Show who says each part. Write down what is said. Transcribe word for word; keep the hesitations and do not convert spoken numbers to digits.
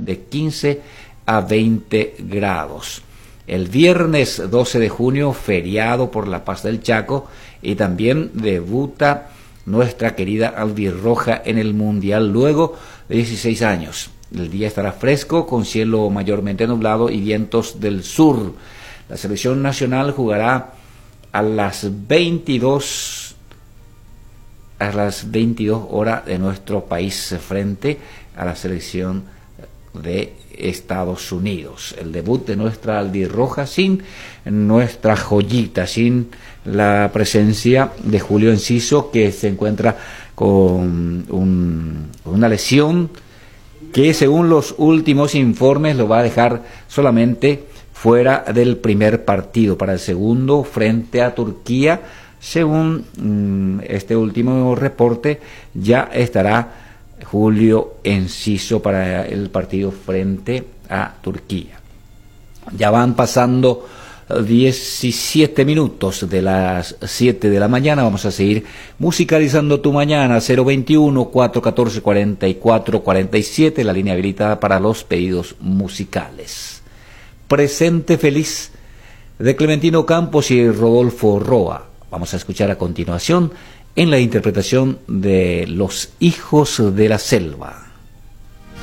Speaker 1: de quince a veinte grados. El viernes doce de junio, feriado por la Paz del Chaco, y también debuta nuestra querida albirroja en el Mundial luego de dieciséis años. El día estará fresco, con cielo mayormente nublado y vientos del sur. La selección nacional jugará a las veintidós a las veintidós horas de nuestro país frente a la selección de Estados Unidos. El debut de nuestra albirroja sin nuestra joyita, sin la presencia de Julio Enciso, que se encuentra con un, una lesión que según los últimos informes lo va a dejar solamente fuera del primer partido. Para el segundo, frente a Turquía, según mmm, este último reporte, ya estará Julio Enciso para el partido frente a Turquía. Ya van pasando diecisiete minutos de las siete de la mañana. Vamos a seguir musicalizando tu mañana. Cero veintiuno, cuatrocientos catorce, cuarenta y cuatro cuarenta y siete, la línea habilitada para los pedidos musicales. Presente feliz, de Clementino Campos y Rodolfo Roa. Vamos a escuchar a continuación en la interpretación de Los Hijos de la Selva.